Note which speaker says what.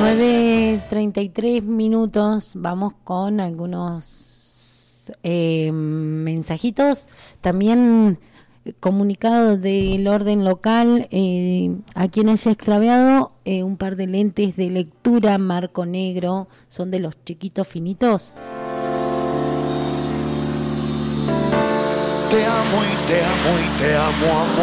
Speaker 1: 9:33. Vamos con algunos mensajitos. También comunicado del orden local, a quien haya extraviado un par de lentes de lectura marco negro, son de los chiquitos finitos.
Speaker 2: Te amo y te amo y te amo, amor.